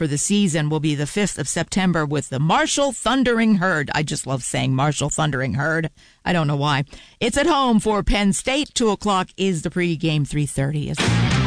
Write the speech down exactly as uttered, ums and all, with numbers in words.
for the season will be the fifth of September with the Marshall Thundering Herd. I just love saying Marshall Thundering Herd. I don't know why. It's at home for Penn State. Two o'clock is the pregame. three thirty is